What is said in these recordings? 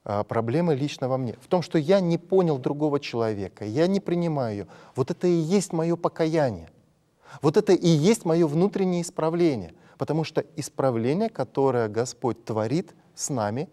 проблема лично во мне. В том, что я не понял другого человека, я не принимаю ее. Вот это и есть мое покаяние. Вот это и есть мое внутреннее исправление. Потому что исправление, которое Господь творит с нами,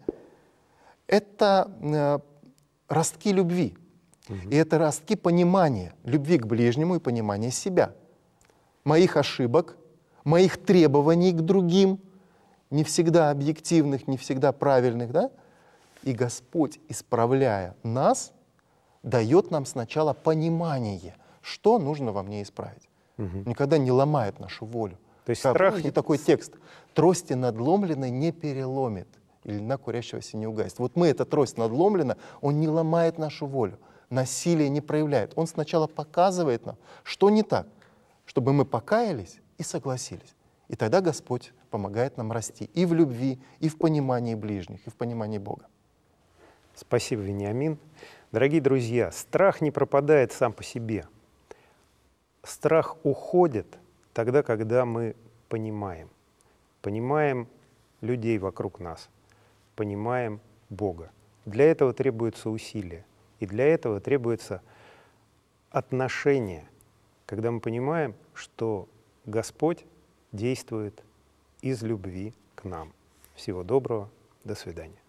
это ростки любви. И это ростки понимания любви к ближнему и понимания себя. Моих ошибок, моих требований к другим, не всегда объективных, не всегда правильных, да? И Господь, исправляя нас, дает нам сначала понимание, что нужно во мне исправить. Никогда не ломает нашу волю. То есть страх... Помните такой текст? «Трости надломленной не переломит, и льна курящегося не угасит». Вот мы, эта трость надломлена, он не ломает нашу волю, насилие не проявляет. Он сначала показывает нам, что не так, чтобы мы покаялись и согласились. И тогда Господь помогает нам расти и в любви, и в понимании ближних, и в понимании Бога. Спасибо, Вениамин. Дорогие друзья, страх не пропадает сам по себе. Страх уходит тогда, когда мы понимаем людей вокруг нас, понимаем Бога. Для этого требуется усилие, и для этого требуется отношение, когда мы понимаем, что Господь действует из любви к нам. Всего доброго, до свидания.